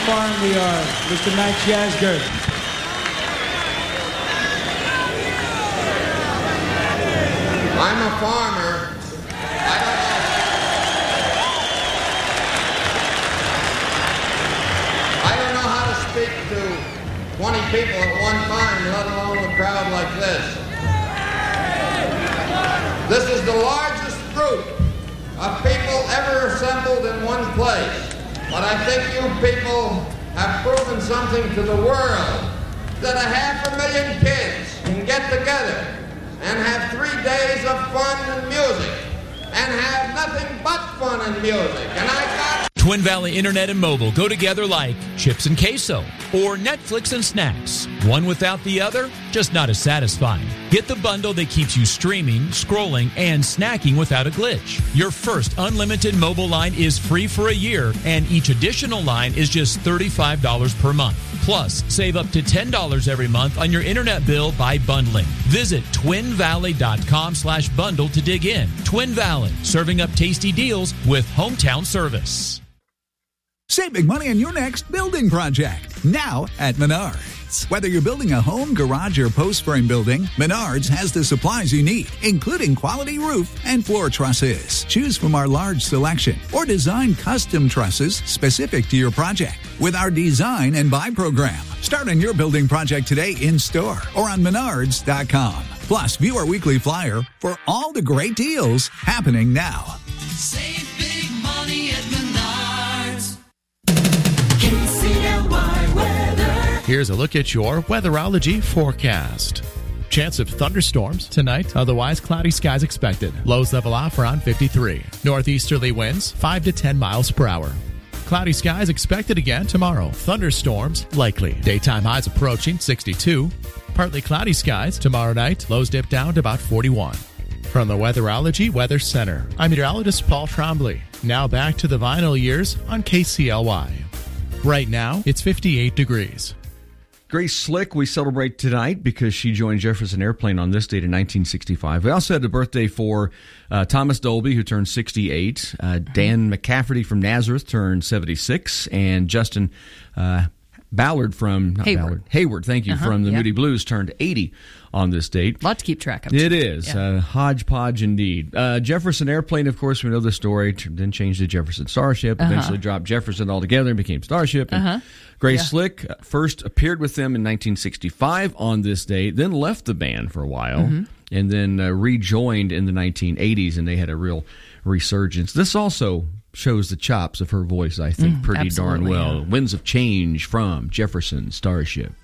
farm we are. Mr. Max Yasgur. I'm a farmer. I don't know how to speak to 20 people at one time, let alone a crowd like this. This is the largest group of people ever assembled in one place. But I think you people have proven something to the world, that 500,000 kids can get together and have 3 days of fun and music, and have nothing but fun and music. And I got Twin Valley Internet and Mobile go together like chips and queso or Netflix and snacks. One without the other, just not as satisfying. Get the bundle that keeps you streaming, scrolling, and snacking without a glitch. Your first unlimited mobile line is free for a year, and each additional line is just $35 per month. Plus, save up to $10 every month on your internet bill by bundling. Visit twinvalley.com/bundle to dig in. Twin Valley, serving up tasty deals with hometown service. Save big money on your next building project, now at Menards. Whether you're building a home, garage, or post frame building, Menards has the supplies you need, including quality roof and floor trusses. Choose from our large selection or design custom trusses specific to your project with our design and buy program. Start on your building project today in store or on Menards.com. Plus, view our weekly flyer for all the great deals happening now. Save big money at Menards. Here's a look at your weatherology forecast. Chance of thunderstorms tonight, otherwise cloudy skies expected. Lows level off around 53. Northeasterly winds 5 to 10 miles per hour. Cloudy skies expected again tomorrow. Thunderstorms likely. Daytime highs approaching 62. Partly cloudy skies tomorrow night. Lows dip down to about 41. From the Weatherology Weather Center, I'm meteorologist Paul Trombley. Now back to the vinyl years on KCLY. Right now, it's 58 degrees. Grace Slick, we celebrate tonight because she joined Jefferson Airplane on this date in 1965. We also had a birthday for Thomas Dolby, who turned 68. Dan McCafferty from Nazareth turned 76. And Justin Hayward, thank you, from the Moody Blues turned 80 on this date. A lot to keep track of. It is. Hodgepodge indeed. Jefferson Airplane, of course, we know the story, then changed to Jefferson Starship, eventually dropped Jefferson altogether and became Starship. And Grace Slick first appeared with them in 1965 on this date, then left the band for a while, and then rejoined in the 1980s, and they had a real resurgence. This also shows the chops of her voice, I think, pretty darn well. Winds of Change from Jefferson Starship.